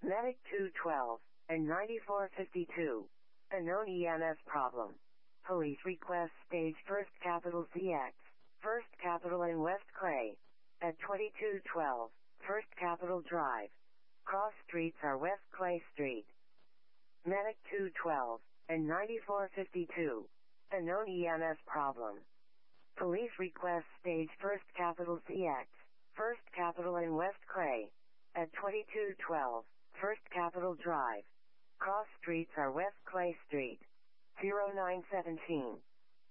Medic 212 and 9452. A known EMS problem. Police request stage First Capital CX. First Capital in West Clay. At 2212 First Capital Drive. Cross streets are West Clay Street. Medic 212 and 9452. A known EMS problem. Police request stage First Capital CX. First Capital in West Clay. At 2212 First Capital Drive. Cross streets are West Clay Street. 0917.